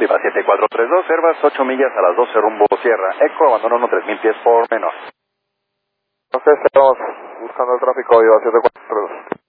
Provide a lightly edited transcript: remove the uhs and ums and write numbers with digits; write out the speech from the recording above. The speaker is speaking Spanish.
Viva 7432, Servas, 8 millas a las 12 rumbo Sierra. Eco, abandono 3000 pies por menor. Entonces estamos buscando el tráfico, Viva 7432.